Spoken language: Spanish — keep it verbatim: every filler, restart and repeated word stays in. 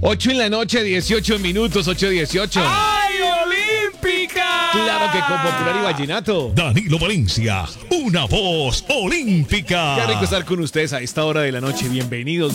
ocho en la noche, dieciocho minutos, ocho dieciocho. ¡Ay, olímpica! Claro que con Popular y Vallenato. Danilo Valencia, una voz olímpica. Qué rico estar con ustedes a esta hora de la noche. Bienvenidos.